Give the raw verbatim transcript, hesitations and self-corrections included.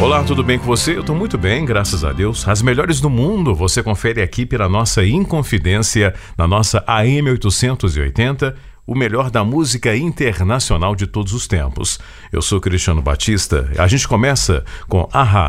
Olá, tudo bem com você? Eu tô muito bem, graças a Deus. As melhores do mundo você confere aqui pela nossa Inconfidência, na nossa A M oitocentos e oitenta, o melhor da música internacional de todos os tempos. Eu sou Cristiano Batista. A gente começa com Ahá.